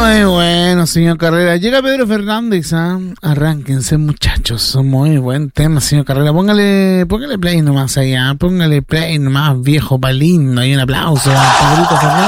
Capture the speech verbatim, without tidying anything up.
Muy bueno, señor Carrera. Llega Pedro Fernández, ¿ah? Arránquense, muchachos. Muy buen tema, señor Carrera. Póngale, póngale play nomás allá. Póngale play nomás, viejo palín. Hay un aplauso a Pedrito Fernández.